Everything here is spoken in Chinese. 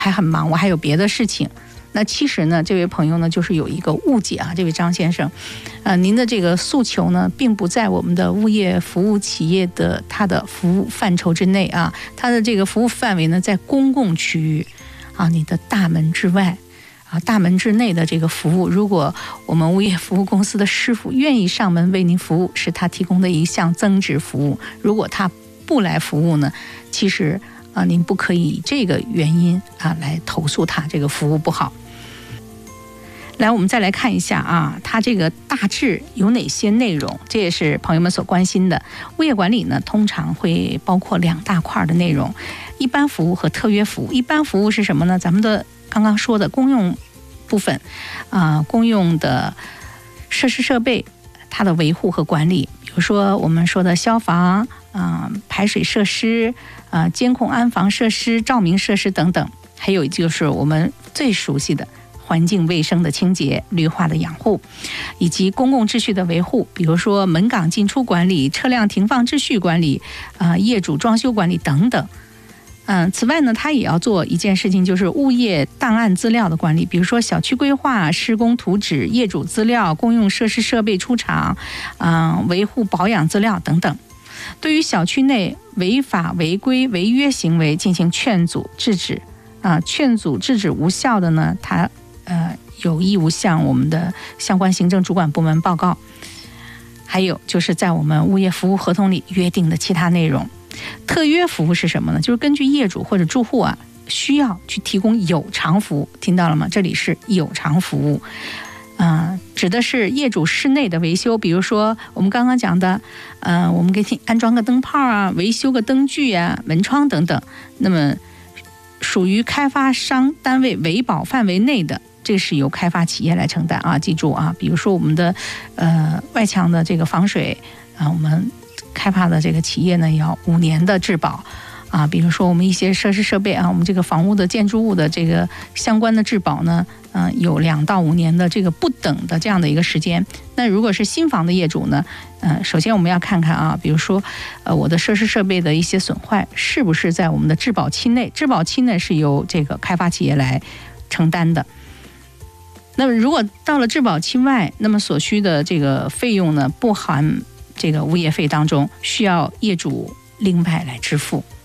还很忙，我还有别的事情。那其实呢，这位朋友呢就是有一个误解啊，这位张先生，您的这个诉求呢，并不在我们的物业服务企业的它的服务范畴之内啊，它的这个服务范围呢在公共区域啊，你的大门之外啊，大门之内的这个服务，如果我们物业服务公司的师傅愿意上门为您服务，是他提供的一项增值服务。如果他不来服务呢，其实您不可以以这个原因来投诉他这个服务不好。来，我们再来看一下啊，它这个大致有哪些内容，这也是朋友们所关心的。物业管理呢，通常会包括2大块的内容：一般服务和特约服务。一般服务是什么呢？咱们的刚刚说的公用部分公用的设施设备，它的维护和管理，比如说我们说的消防排水设施监控安防设施、照明设施等等，还有就是我们最熟悉的环境卫生的清洁、绿化的养护，以及公共秩序的维护，比如说门岗进出管理、车辆停放秩序管理业主装修管理等等。此外呢，他也要做一件事情，就是物业档案资料的管理，比如说小区规划、施工图纸、业主资料、公用设施设备出厂维护保养资料等等。对于小区内违法违规违约行为进行劝阻制止劝阻制止无效的呢，他有义务向我们的相关行政主管部门报告。还有就是在我们物业服务合同里约定的其他内容。特约服务是什么呢？就是根据业主或者住户需要去提供有偿服务，听到了吗？这里是有偿服务指的是业主室内的维修，比如说我们刚刚讲的我们给你安装个灯泡维修个灯具门窗等等，那么属于开发商单位维保范围内的，这是由开发企业来承担记住比如说我们的外墙的这个防水我们开发的这个企业呢要5年的质保比如说我们一些设施设备我们这个房屋的建筑物的这个相关的质保呢有2到5年的这个不等的这样的一个时间。那如果是新房的业主呢首先我们要看看比如说我的设施设备的一些损坏是不是在我们的质保期内，质保期呢是由这个开发企业来承担的。那么如果到了质保期外，那么所需的这个费用呢不含这个物业费当中，需要业主另外来支付。